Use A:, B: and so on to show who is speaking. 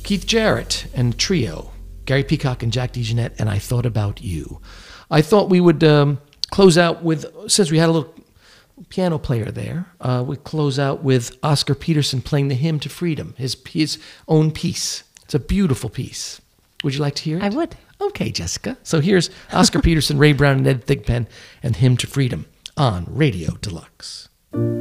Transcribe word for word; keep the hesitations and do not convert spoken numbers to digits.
A: Keith Jarrett and Trio, Gary Peacock and Jack DeJohnette, and I Thought About You. I thought we would um, close out with, since we had a little piano player there, uh, we'd close out with Oscar Peterson playing the Hymn to Freedom, his, his own piece. It's a beautiful piece. Would you like to hear it?
B: I would.
A: Okay, Jessica. So here's Oscar Peterson, Ray Brown, and Ed Thigpen, and Hymn to Freedom on Radio Deluxe.